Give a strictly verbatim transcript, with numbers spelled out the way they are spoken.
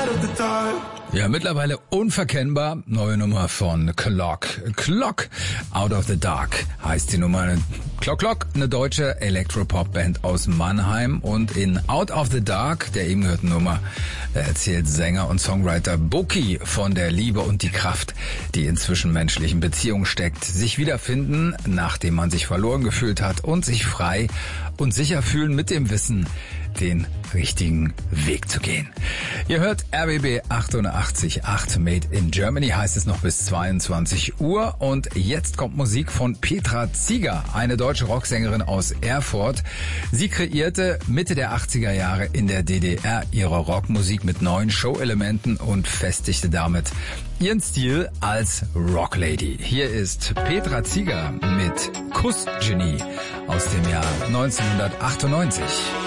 Ja, mittlerweile unverkennbar. Neue Nummer von Clock. Clock, Out of the Dark heißt die Nummer. Clock Clock, eine deutsche Elektropop-Band aus Mannheim. Und in Out of the Dark, der eben gehörten Nummer, erzählt Sänger und Songwriter Buki von der Liebe und die Kraft, die in zwischenmenschlichen Beziehungen steckt. Sich wiederfinden, nachdem man sich verloren gefühlt hat, und sich frei und sicher fühlen mit dem Wissen, den richtigen Weg zu gehen. Ihr hört R B B achtundachtzig Komma acht Made in Germany, heißt es noch bis zweiundzwanzig Uhr. Und jetzt kommt Musik von Petra Zieger, eine deutsche Rocksängerin aus Erfurt. Sie kreierte Mitte der achtziger Jahre in der D D R ihre Rockmusik mit neuen Show-Elementen und festigte damit ihren Stil als Rocklady. Hier ist Petra Zieger mit Kussgenie aus dem Jahr neunzehnhundertachtundneunzig.